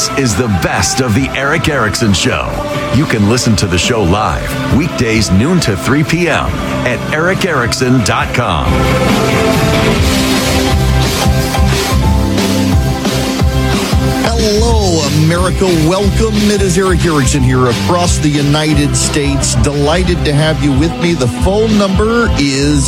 This is the best of the Eric Erickson Show. You can listen to the show live weekdays noon to 3 p.m. at ericerickson.com. Hello, America. Welcome. It is Eric Erickson here across the United States. Delighted to have you with me. The phone number is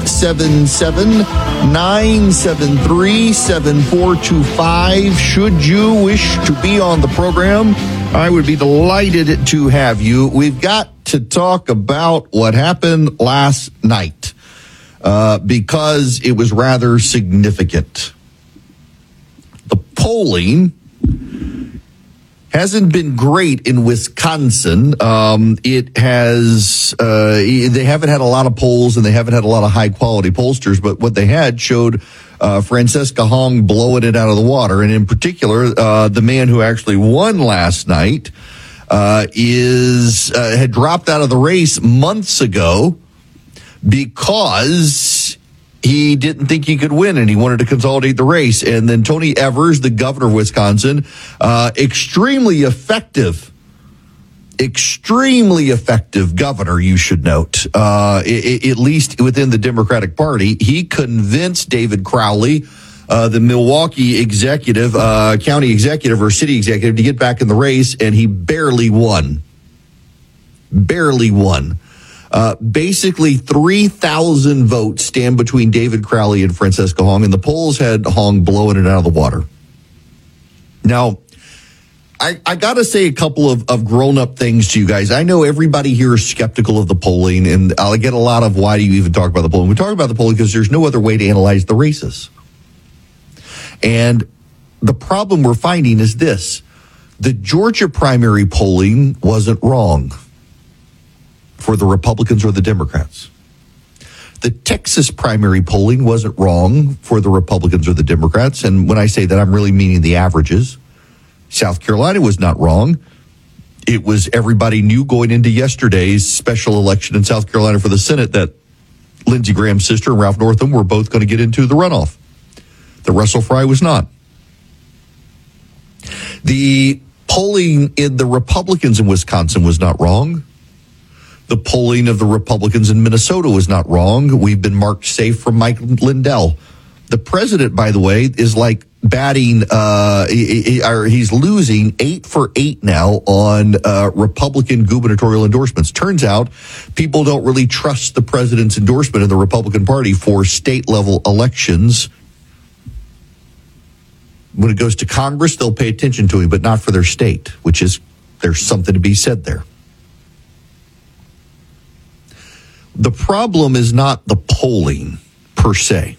877-973-7425. Should you wish to be on the program, I would be delighted to have you. We've got to talk about what happened last night because it was rather significant. The polling hasn't been great in Wisconsin. It has, they haven't had a lot of polls and they haven't had a lot of high quality pollsters, but what they had showed, Francesca Hong blowing it out of the water. And in particular, the man who actually won last night, had dropped out of the race months ago because he didn't think he could win and he wanted to consolidate the race. And then Tony Evers, the governor of Wisconsin, extremely effective governor, you should note, at least within the Democratic Party. He convinced David Crowley, the Milwaukee executive, county executive or city executive, to get back in the race, and he barely won. Basically 3,000 votes stand between David Crowley and Francesca Hong, and the polls had Hong blowing it out of the water. Now, I got to say a couple of grown-up things to you guys. I know everybody here is skeptical of the polling, and I'll get a lot of, why do you even talk about the polling? We talk about the polling because there's no other way to analyze the races. And the problem we're finding is this. The Georgia primary polling wasn't wrong for the Republicans or the Democrats. The Texas primary polling wasn't wrong for the Republicans or the Democrats. And when I say that, I'm really meaning the averages. South Carolina was not wrong. It was, everybody knew going into yesterday's special election in South Carolina for the Senate that Lindsey Graham's sister and Ralph Northam were both going to get into the runoff. The Russell Fry was not. The polling in the Republicans in Wisconsin was not wrong. The polling of the Republicans in Minnesota was not wrong. We've been marked safe from Mike Lindell. The president, by the way, is like batting, he's losing 8 for 8 now on Republican gubernatorial endorsements. Turns out people don't really trust the president's endorsement in the Republican Party for state level elections. When it goes to Congress, they'll pay attention to him, but not for their state, which is, there's something to be said there. The problem is not the polling per se.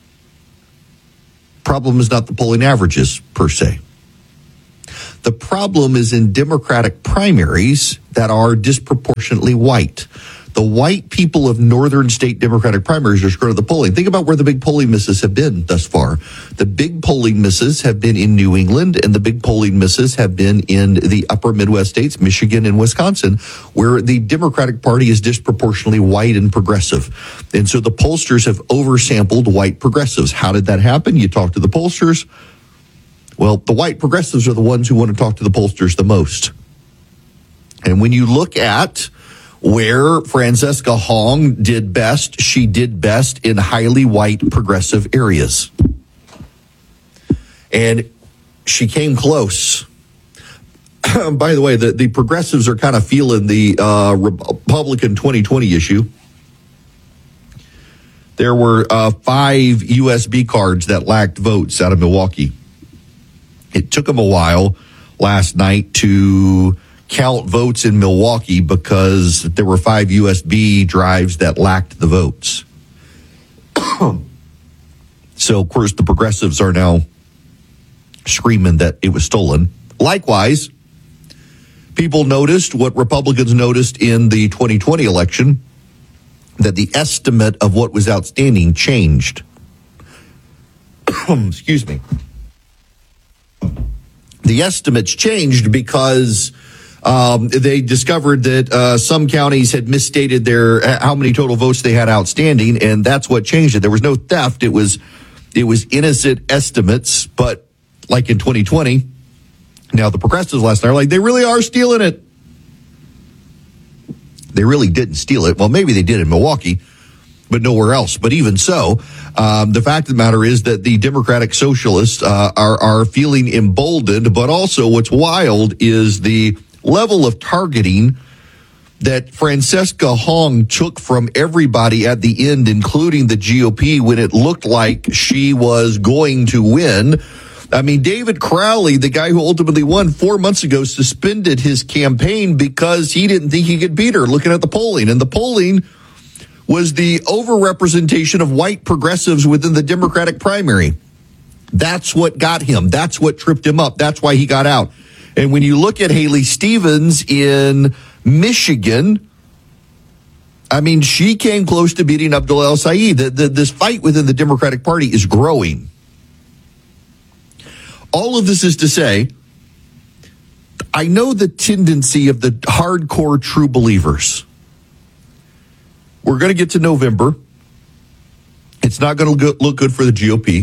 Problem is not the polling averages per se. The problem is in Democratic primaries that are disproportionately white. The white people of northern state Democratic primaries are screwing up the polling. Think about where the big polling misses have been thus far. The big polling misses have been in New England, and the big polling misses have been in the upper Midwest states, Michigan and Wisconsin, where the Democratic Party is disproportionately white and progressive. And so the pollsters have oversampled white progressives. How did that happen? You talk to the pollsters. Well, the white progressives are the ones who want to talk to the pollsters the most. And when you look at where Francesca Hong did best, she did best in highly white progressive areas. And she came close. By the way, the progressives are kind of feeling the Republican 2020 issue. There were 5 USB cards that lacked votes out of Milwaukee. It took them a while last night to count votes in Milwaukee because there were 5 USB drives that lacked the votes. So, of course, the progressives are now screaming that it was stolen. Likewise, people noticed what Republicans noticed in the 2020 election, that the estimate of what was outstanding changed. Excuse me. The estimates changed because they discovered that some counties had misstated their how many total votes they had outstanding, and that's what changed it. There was no theft. It was innocent estimates, but like in 2020, Now, the progressives last night are like, they really are stealing it. They really didn't steal it. Well, maybe they did in Milwaukee, but nowhere else. But even so, the fact of the matter is that the Democratic Socialists are feeling emboldened. But also what's wild is the level of targeting that Francesca Hong took from everybody at the end, including the GOP, when it looked like she was going to win. I mean, David Crowley, the guy who ultimately won 4 months ago, suspended his campaign because he didn't think he could beat her, looking at the polling. And the polling was the overrepresentation of white progressives within the Democratic primary. That's what got him. That's what tripped him up. That's why he got out. And when you look at Haley Stevens in Michigan, I mean, she came close to beating Abdul El-Sayed. This fight within the Democratic Party is growing. All of this is to say, I know the tendency of the hardcore true believers. We're going to get to November. It's not going to look good for the GOP.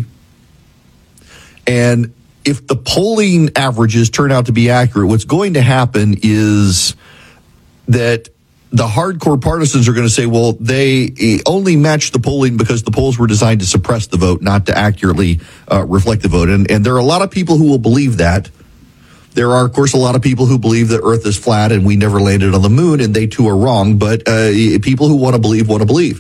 And if the polling averages turn out to be accurate, what's going to happen is that the hardcore partisans are going to say, well, they only matched the polling because the polls were designed to suppress the vote, not to accurately reflect the vote. And there are a lot of people who will believe that. There are, of course, a lot of people who believe that Earth is flat and we never landed on the moon, and they too are wrong. But people who want to believe want to believe.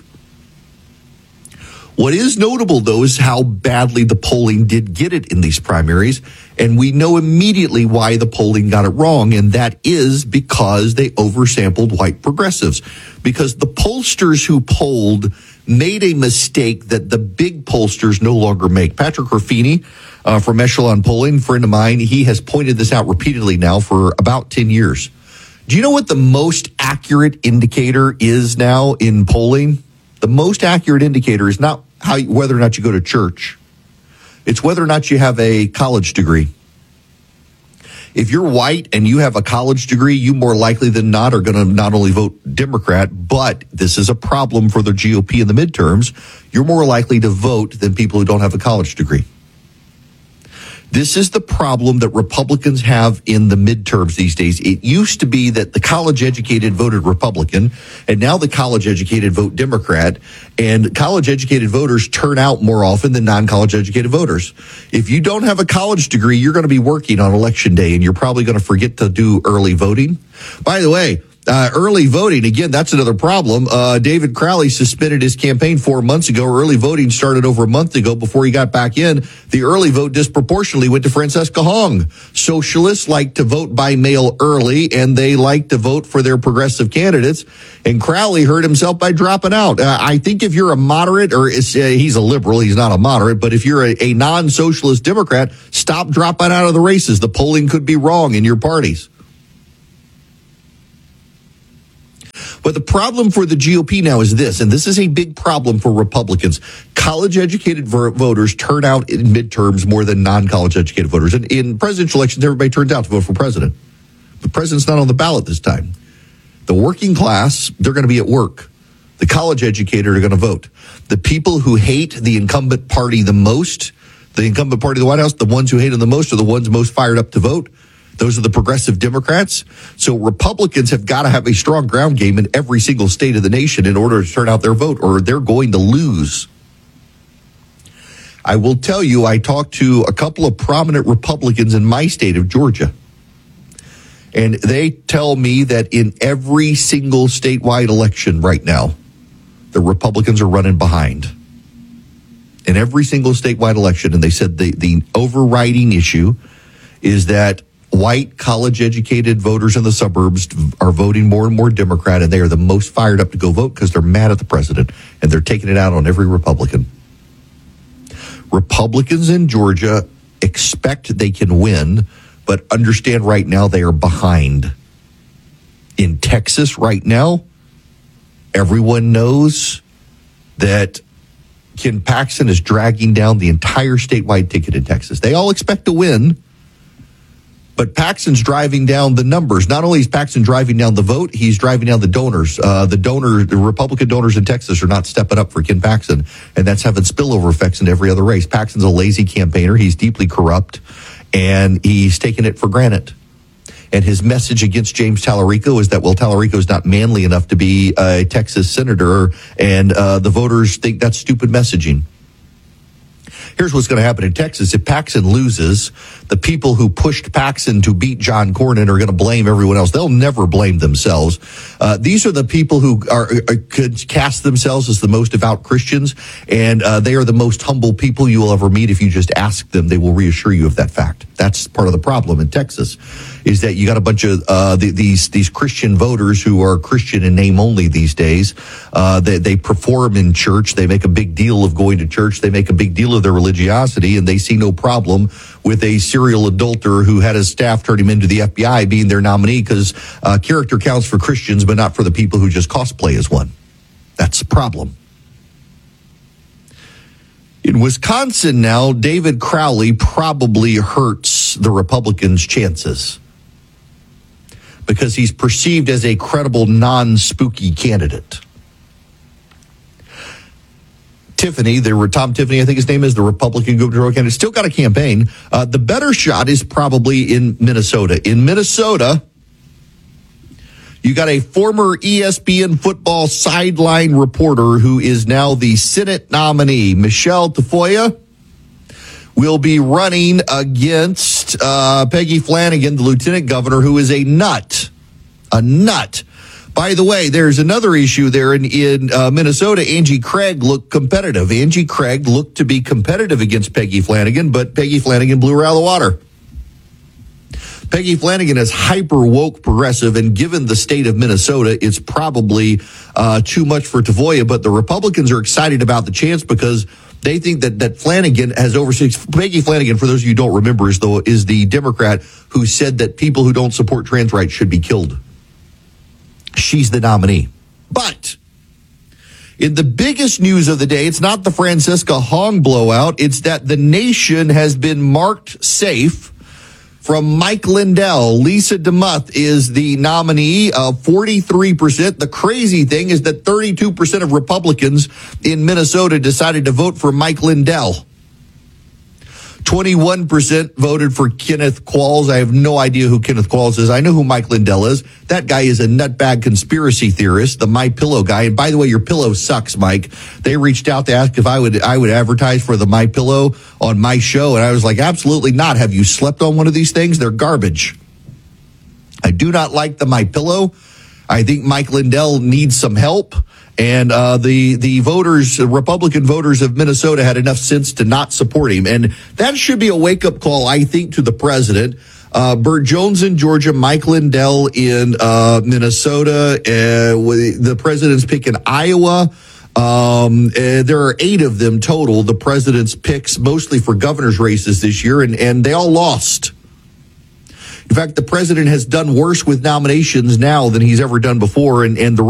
What is notable, though, is how badly the polling did get it in these primaries. And we know immediately why the polling got it wrong. And that is because they oversampled white progressives. Because the pollsters who polled made a mistake that the big pollsters no longer make. Patrick Ruffini from Echelon Polling, friend of mine, he has pointed this out repeatedly now for about 10 years. Do you know what the most accurate indicator is now in polling? The most accurate indicator is not whether or not you go to church. It's whether or not you have a college degree. If you're white and you have a college degree, you more likely than not are going to not only vote Democrat, but this is a problem for the GOP in the midterms. You're more likely to vote than people who don't have a college degree. This is the problem that Republicans have in the midterms these days. It used to be that the college-educated voted Republican, and now the college-educated vote Democrat, and college-educated voters turn out more often than non-college-educated voters. If you don't have a college degree, you're going to be working on Election Day, and you're probably going to forget to do early voting. By the way, early voting, again, that's another problem. David Crowley suspended his campaign 4 months ago. Early voting started over a month ago before he got back in. The early vote disproportionately went to Francesca Hong. Socialists like to vote by mail early, and they like to vote for their progressive candidates. And Crowley hurt himself by dropping out. I think if you're a moderate, or he's a liberal, he's not a moderate, but if you're a non-socialist Democrat, stop dropping out of the races. The polling could be wrong in your parties. But the problem for the GOP now is this, and this is a big problem for Republicans. College-educated voters turn out in midterms more than non-college-educated voters. And in presidential elections, everybody turns out to vote for president. The president's not on the ballot this time. The working class, they're going to be at work. The college-educated are going to vote. The people who hate the incumbent party the most, the incumbent party of the White House, the ones who hate him the most are the ones most fired up to vote. Those are the progressive Democrats. So Republicans have got to have a strong ground game in every single state of the nation in order to turn out their vote, or they're going to lose. I will tell you, I talked to a couple of prominent Republicans in my state of Georgia, and they tell me that in every single statewide election right now, the Republicans are running behind. In every single statewide election, and they said the overriding issue is that white college-educated voters in the suburbs are voting more and more Democrat, and they are the most fired up to go vote because they're mad at the president, and they're taking it out on every Republican. Republicans in Georgia expect they can win, but understand right now they are behind. In Texas right now, everyone knows that Ken Paxton is dragging down the entire statewide ticket in Texas. They all expect to win, but Paxton's driving down the numbers. Not only is Paxton driving down the vote, he's driving down the donors. The Republican donors in Texas are not stepping up for Ken Paxton, and that's having spillover effects in every other race. Paxton's a lazy campaigner. He's deeply corrupt, and he's taken it for granted. And his message against James Tallarico is that, well, Tallarico is not manly enough to be a Texas senator, and the voters think that's stupid messaging. Here's what's going to happen in Texas. If Paxton loses, the people who pushed Paxton to beat John Cornyn are going to blame everyone else. They'll never blame themselves. These are the people who could cast themselves as the most devout Christians, and they are the most humble people you will ever meet. If you just ask them, they will reassure you of that fact. That's part of the problem in Texas, is that you got a bunch of these Christian voters who are Christian in name only these days. They perform in church. They make a big deal of going to church. They make a big deal of their religiosity, and they see no problem with a serial adulterer who had his staff turn him into the FBI being their nominee, because character counts for Christians, but not for the people who just cosplay as one. That's the problem. In Wisconsin now, David Crowley probably hurts the Republicans' chances because he's perceived as a credible, non-spooky candidate. Tiffany, Tom Tiffany, I think his name is, the Republican gubernatorial candidate, still got a campaign. The better shot is probably in Minnesota. In Minnesota, you got a former ESPN football sideline reporter who is now the Senate nominee. Michelle Tafoya will be running against Peggy Flanagan, the lieutenant governor, who is a nut. A nut. By the way, there's another issue there in Minnesota. Angie Craig looked competitive. Angie Craig looked to be competitive against Peggy Flanagan, but Peggy Flanagan blew her out of the water. Peggy Flanagan is hyper woke progressive, and given the state of Minnesota, it's probably too much for Tafoya, but the Republicans are excited about the chance because they think that Flanagan has overseen. Peggy Flanagan, for those of you who don't remember, is the Democrat who said that people who don't support trans rights should be killed. She's the nominee. But in the biggest news of the day, it's not the Francesca Hong blowout. It's that the nation has been marked safe from Mike Lindell. Lisa DeMuth is the nominee of 43%. The crazy thing is that 32% of Republicans in Minnesota decided to vote for Mike Lindell. 21% voted for Kenneth Qualls. I have no idea who Kenneth Qualls is. I know who Mike Lindell is. That guy is a nutbag conspiracy theorist, the My Pillow guy. And by the way, your pillow sucks, Mike. They reached out to ask if I would advertise for the My Pillow on my show, and I was like, absolutely not. Have you slept on one of these things? They're garbage. I do not like the My Pillow. I think Mike Lindell needs some help. And the voters, Republican voters of Minnesota, had enough sense to not support him. And that should be a wake-up call, I think, to the president. Burt Jones in Georgia, Mike Lindell in Minnesota. The president's pick in Iowa. There are 8 of them total, the president's picks, mostly for governor's races this year, and they all lost. In fact, the president has done worse with nominations now than he's ever done before, and the